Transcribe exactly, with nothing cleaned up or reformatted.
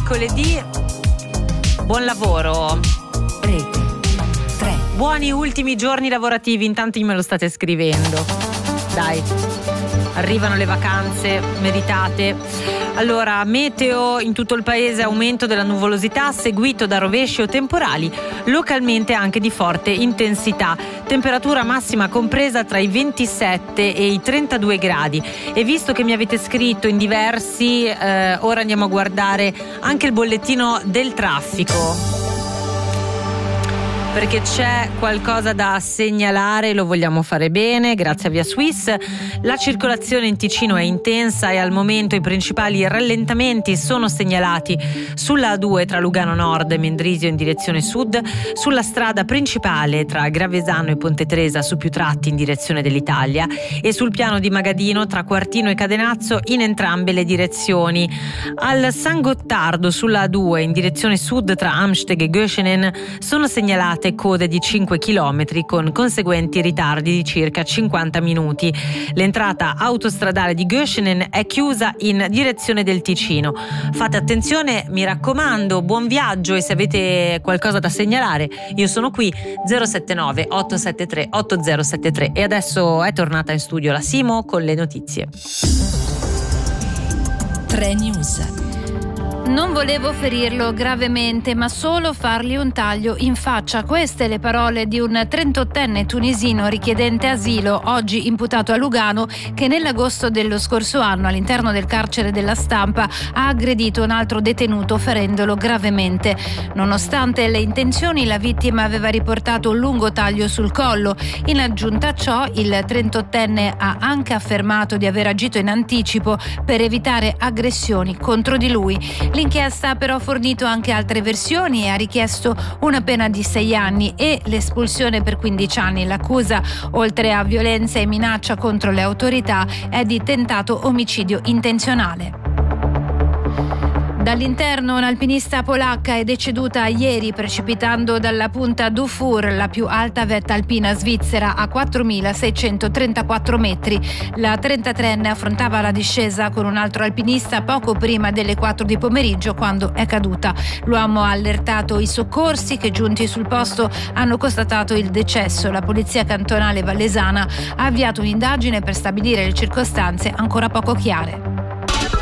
mercoledì. Buon lavoro. Rete tre. Buoni ultimi giorni lavorativi, intanto me lo state scrivendo. Dai, arrivano le vacanze meritate. Allora, meteo in tutto il paese, aumento della nuvolosità seguito da rovesci o temporali, localmente anche di forte intensità. Temperatura massima compresa tra i ventisette e i trentadue gradi. E visto che mi avete scritto in diversi, eh, ora andiamo a guardare anche il bollettino del traffico, perché c'è qualcosa da segnalare, lo vogliamo fare bene, grazie a Via Swiss. La circolazione in Ticino è intensa e al momento i principali rallentamenti sono segnalati sulla A due tra Lugano Nord e Mendrisio in direzione sud, sulla strada principale tra Gravesano e Ponte Tresa su più tratti in direzione dell'Italia e sul piano di Magadino tra Quartino e Cadenazzo in entrambe le direzioni. Al San Gottardo sulla A due in direzione sud tra Amsteg e Göschenen sono segnalate code di cinque chilometri con conseguenti ritardi di circa cinquanta minuti. L'entrata autostradale di Göschenen è chiusa in direzione del Ticino. Fate attenzione, mi raccomando, buon viaggio, e se avete qualcosa da segnalare io sono qui zero sette nove otto sette tre otto zero sette tre. E adesso è tornata in studio la Simo con le notizie. tre News. Non volevo ferirlo gravemente, ma solo fargli un taglio in faccia. Queste le parole di un trentottenne tunisino richiedente asilo, oggi imputato a Lugano, che nell'agosto dello scorso anno all'interno del carcere della Stampa ha aggredito un altro detenuto ferendolo gravemente. Nonostante le intenzioni, la vittima aveva riportato un lungo taglio sul collo. In aggiunta a ciò, il trentottenne ha anche affermato di aver agito in anticipo per evitare aggressioni contro di lui. L'inchiesta ha però fornito anche altre versioni e ha richiesto una pena di sei anni e l'espulsione per quindici anni. L'accusa, oltre a violenza e minaccia contro le autorità, è di tentato omicidio intenzionale. Dall'interno un'alpinista polacca è deceduta ieri precipitando dalla punta Dufour, la più alta vetta alpina svizzera, a quattromilaseicentotrentaquattro metri. La trentatreenne affrontava la discesa con un altro alpinista poco prima delle quattro di pomeriggio, quando è caduta. L'uomo ha allertato i soccorsi che, giunti sul posto, hanno constatato il decesso. La polizia cantonale vallesana ha avviato un'indagine per stabilire le circostanze ancora poco chiare.